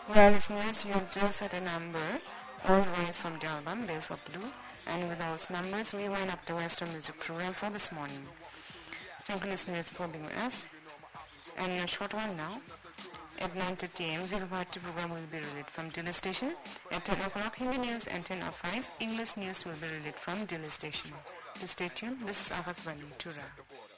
Well, listeners, you have just set a number, all raised from the album Days of Blue, and with those numbers, we wind up the Western Music program for this morning. Thank you, listeners, for being with us. And in a short while now, at 9:30 a.m., the Guwahati program will be relayed from Delhi station. At 10 o'clock, Hindi news and 10:05, English news will be relayed from Delhi station. Please stay tuned. This is Akashvani, Tura.